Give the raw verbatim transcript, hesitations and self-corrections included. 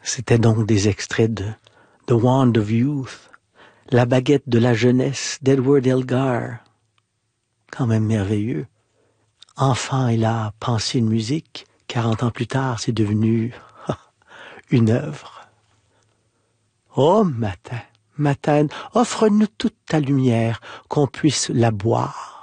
C'était donc des extraits de The Wand of Youth, La baguette de la jeunesse d'Edward Elgar. Quand même merveilleux. Enfant, il a pensé une musique. Quarante ans plus tard, c'est devenu une œuvre. Oh, matin, matin, offre-nous toute ta lumière, qu'on puisse la boire.